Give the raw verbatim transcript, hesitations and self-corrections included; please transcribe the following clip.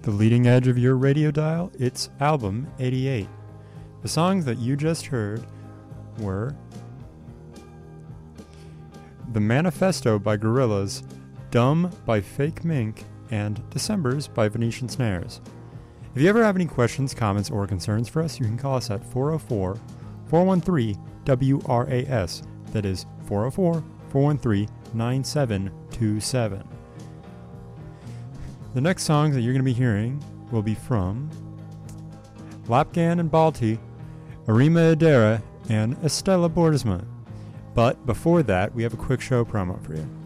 The leading edge of your radio dial, it's Album eighty-eight. The songs that you just heard were The Manifesto by Gorillaz, Dumb by Fake Mink, and Decembers by Venetian Snares. If you ever have any questions, comments, or concerns for us, you can call us at four oh four, four one three, W R A S. That is four oh four, four one three, nine seven two seven. The next songs that you're going to be hearing will be from Lapgan and Balti, Arima Adera, and Estella Bordesma. But before that, we have a quick show promo for you.